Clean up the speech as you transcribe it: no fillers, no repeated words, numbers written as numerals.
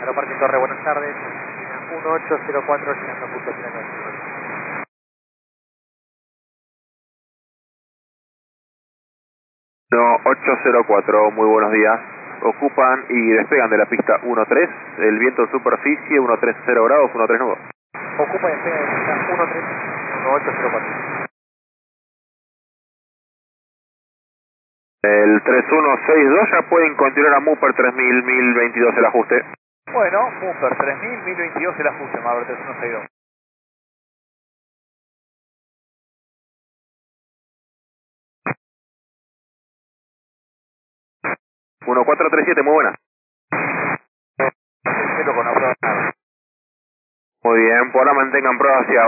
Aeroparque Torre, buenas tardes. 1804, llegando a punto final. 804, muy buenos días. Ocupan y despegan de la pista 13, el viento en superficie 130 grados, 13 nudos. Ocupa y despega de pista 13, 1804. El 3162 ya pueden continuar a Mupper 3000, 1022 el ajuste. Bueno, Mupper 3000, 1022 el ajuste, Maverick 3162. 1437, muy buena. Con la prueba. Muy bien, por ahora mantengan prueba hacia